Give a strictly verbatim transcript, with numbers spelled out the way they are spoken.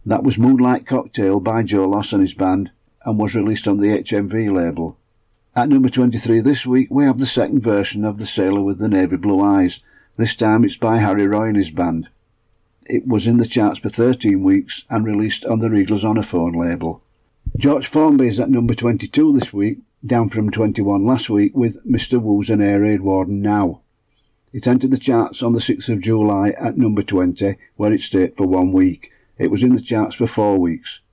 That was Moonlight Cocktail by Joe Loss and his band, and was released on the H M V label. At number twenty-three this week we have the second version of The Sailor with the Navy Blue Eyes. This time it's by Harry Roy and his band. It was in the charts for thirteen weeks and released on the Regal Zonophone label. George Formby is at number twenty-two this week, down from twenty-one last week, with Mister Woos and Air Raid Warden Now. It entered the charts on the sixth of July at number twenty, where it stayed for one week. It was in the charts for four weeks.